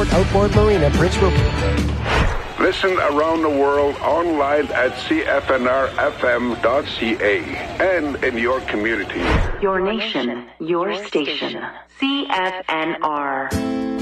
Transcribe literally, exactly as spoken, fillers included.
Airport Outboard Marina, Prince Rupert. Listen around the world online at C F N R F M dot C A and in your community. Your nation, your station. C F N R.